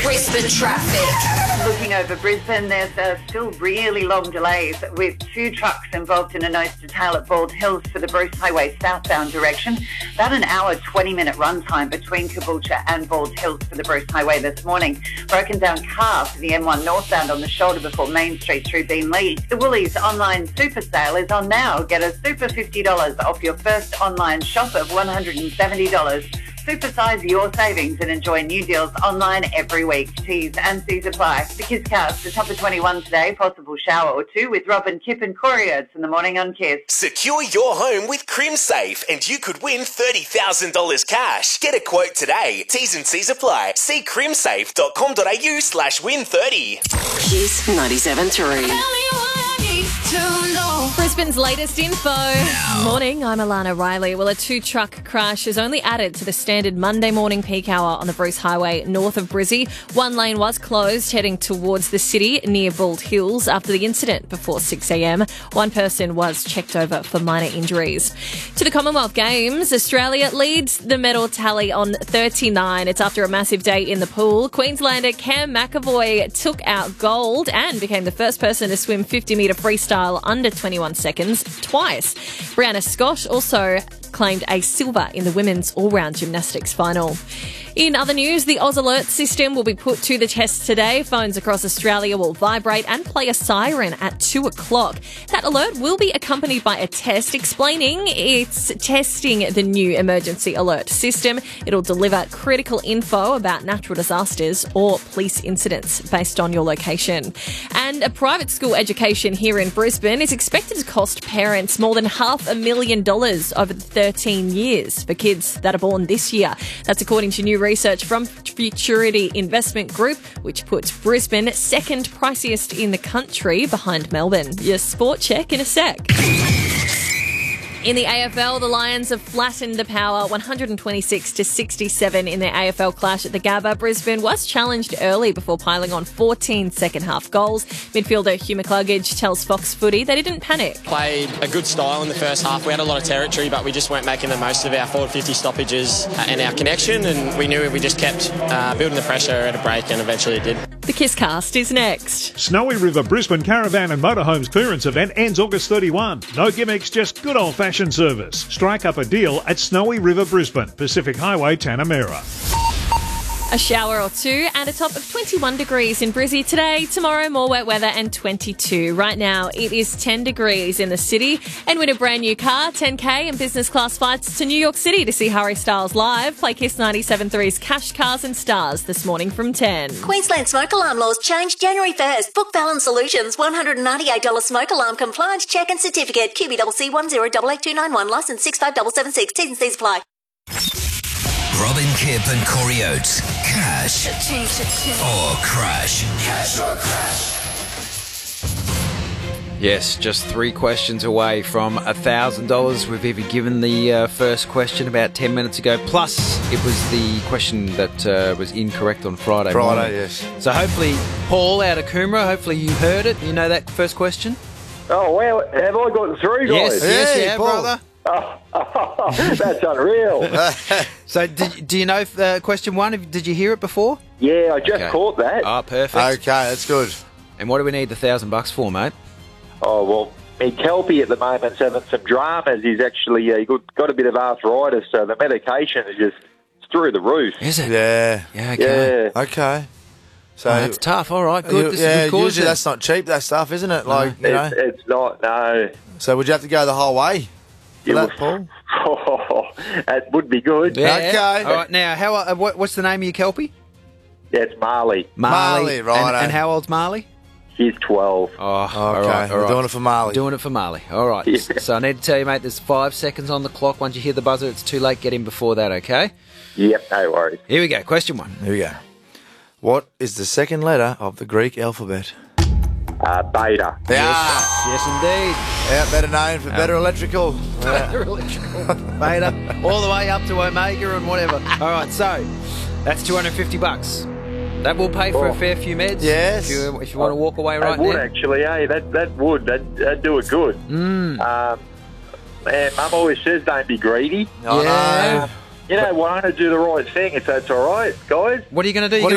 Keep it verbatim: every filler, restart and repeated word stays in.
Brisbane traffic. Looking over Brisbane, there's uh, still really long delays with two trucks involved in a nose to tail at Bald Hills for the Bruce Highway southbound direction. About an hour, twenty minute run time between Caboolture and Bald Hills for the Bruce Highway this morning. Broken down car for the M one northbound on the shoulder before Main Street through Beenleigh. The Woolies online super sale is on now. Get a super fifty dollars off your first online shop of one hundred seventy dollars. Supersize your savings and enjoy new deals online every week. T's and C's apply. The Kiss Cast, the top of twenty-one today. Possible shower or two with Robin, Kip and Corey Oates in the morning on Kiss. Secure your home with CrimSafe and you could win thirty thousand dollars cash. Get a quote today. T's and C's apply. See crimsafe.com.au slash win 30. Kiss ninety-seven three. Brisbane's latest info. Morning, I'm Alana Riley. Well, a two-truck crash is only added to the standard Monday morning peak hour on the Bruce Highway north of Brizzy. One lane was closed heading towards the city near Bald Hills after the incident before six a.m. One person was checked over for minor injuries. To the Commonwealth Games, Australia leads the medal tally on thirty-nine. It's after a massive day in the pool. Queenslander Cam McAvoy took out gold and became the first person to swim fifty metre freestyle under twenty-one seconds twice. Brianna Scott also claimed a silver in the women's all-round gymnastics final. In other news, the Oz Alert system will be put to the test today. Phones across Australia will vibrate and play a siren at two o'clock. That alert will be accompanied by a test explaining it's testing the new emergency alert system. It'll deliver critical info about natural disasters or police incidents based on your location. And a private school education here in Brisbane is expected to cost parents more than half a million dollars over the thirteen years for kids that are born this year. That's according to new research from Futurity Investment Group, which puts Brisbane second priciest in the country behind Melbourne. Your sport check in a sec. In the A F L, the Lions have flattened the Power one hundred twenty-six to sixty-seven in their A F L clash at the Gabba. Brisbane was challenged early before piling on fourteen second-half goals. Midfielder Hugh McCluggage tells Fox Footy they didn't panic. Played a good style in the first half. We had a lot of territory, but we just weren't making the most of our forward fifty stoppages and our connection, and we knew if we just kept uh, building the pressure at a break, and eventually it did. The Kiss Cast is next. Snowy River Brisbane Caravan and Motorhomes clearance event ends August thirty-first. No gimmicks, just good old-fashioned service. Strike up a deal at Snowy River Brisbane, Pacific Highway, Tanamera. A shower or two and a top of twenty-one degrees in Brizzy today. Tomorrow, more wet weather and twenty-two. Right now, it is ten degrees in the city. And win a brand new car, ten K and business class flights to New York City to see Harry Styles live. Play Kiss ninety-seven three's Cash, Cars and Stars this morning from ten. Queensland smoke alarm laws change January first. Book Fallon Solutions, one hundred ninety-eight dollars smoke alarm compliance check and certificate. Q B C C one zero eight eight two nine one, licence six five seven seven six. T's and C's apply. Robin, Kip and Corey Oates. Cash or crash. Cash or crash. Yes, just three questions away from one thousand dollars. We've even given the uh, first question about ten minutes ago. Plus, it was the question that uh, was incorrect on Friday Friday, morning. yes. So hopefully, Paul out of Coomera, hopefully you heard it. You know that first question? Oh, wow. Have I gotten through, guys? Yes, yes, Hey, yeah, Paul. brother. Oh, oh, that's unreal. So did, do you know uh, question one? Did you hear it before? Yeah, I just Okay. caught that. Oh, perfect. Okay, that's good. And what do we need the thousand bucks for, mate? Oh, well, me Kelpie at the moment's having some dramas. He's actually uh, got, got a bit of arthritis, so the medication is just through the roof. Is it? Yeah. Yeah, okay. Yeah. Okay. So Oh, that's tough. All right, good. You- This yeah, is a good cause. usually then. that's not cheap, that stuff, isn't it? Like, you know. It's, it's not, no. So would you have to go the whole way for It that, was- Paul? Oh, that would be good. Yeah. Okay. All right, now, how? Uh, what, what's the name of your Kelpie? Yeah, it's Marley. Marley, righto. And, and how old's Marley? She's twelve. Oh, all Okay, right, all we're right. doing it for Marley. Doing it for Marley. All right. Yeah. So I need to tell you, mate, there's five seconds on the clock. Once you hear the buzzer, it's too late. Get in before that, okay? Yep, no worries. Here we go. Question one. Here we go. What is the second letter of the Greek alphabet? Uh, beta. Yeah. Yes, indeed. Yeah, better known for better electrical. Yeah. Better electrical beta, all the way up to Omega and whatever. All right, so that's two hundred fifty bucks. That will pay for Oh. a fair few meds. Yes. If you, if you want to walk away right That would now. actually, eh? That that would. That that'd do it good. Mm. Um, man, Mum always says don't be greedy. I Yeah. know. You know, why don't I do the right thing if that's all right, guys? What are you going to do? What You